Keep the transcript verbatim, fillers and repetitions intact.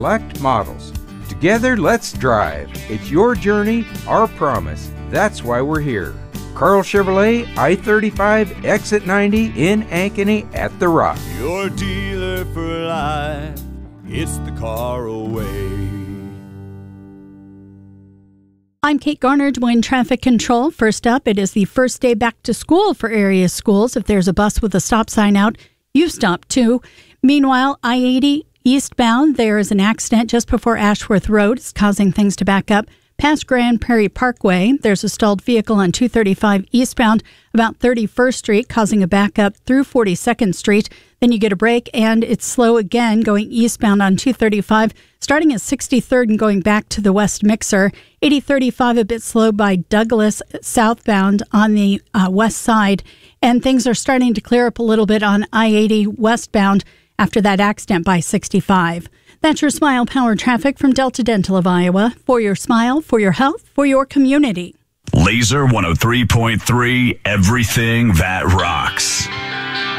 select models. Together, let's drive. It's your journey, our promise. That's why we're here. Carl Chevrolet, I thirty-five, exit ninety in Ankeny at The Rock. Your dealer for life, it's the car away. I'm Kate Garner doing traffic control. First up, it is the first day back to school for area schools. If there's a bus with a stop sign out, you stop too. Meanwhile, I eighty eastbound, there is an accident just before Ashworth Road. It's causing things to back up. Past Grand Prairie Parkway, there's a stalled vehicle on two thirty-five eastbound about thirty-first Street, causing a backup through forty-second Street. Then you get a break, and it's slow again going eastbound on two thirty-five, starting at sixty-third and going back to the West Mixer. eighty thirty-five a bit slow by Douglas southbound on the uh, west side. And things are starting to clear up a little bit on I eighty westbound after that accident by sixty-five. That's your Smile Power traffic from Delta Dental of Iowa. For your smile, for your health, for your community. Laser one oh three point three, everything that rocks.